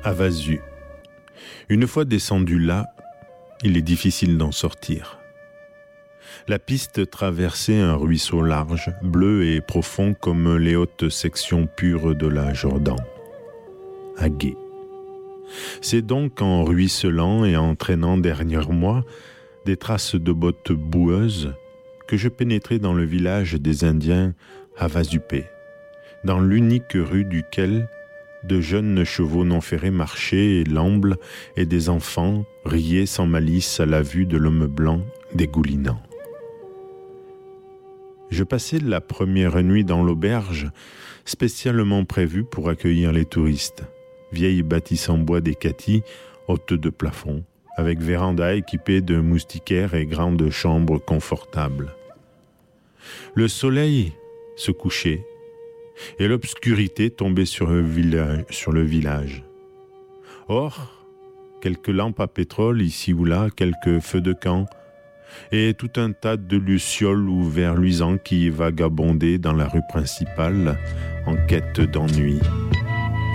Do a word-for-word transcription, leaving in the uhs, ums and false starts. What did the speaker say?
Havasu. Une fois descendu là, il est difficile d'en sortir. La piste traversait un ruisseau large, bleu et profond comme les hautes sections pures de la Jordan. À Gué. C'est donc en ruisselant et en traînant derrière moi des traces de bottes boueuses que je pénétrai dans le village des Indiens Havasupé, dans l'unique rue duquel de jeunes chevaux non ferrés marchaient et l'amble et des enfants riaient sans malice à la vue de l'homme blanc dégoulinant. Je passai la première nuit dans l'auberge spécialement prévue pour accueillir les touristes, vieille bâtisse en bois des Catis, haute de plafond, avec véranda équipée de moustiquaires et grande chambre confortable. Le soleil se couchait et l'obscurité tombait sur le village. Sur le village. Or, quelques lampes à pétrole ici ou là, quelques feux de camp, et tout un tas de lucioles ou vers luisants qui vagabondaient dans la rue principale en quête d'ennui.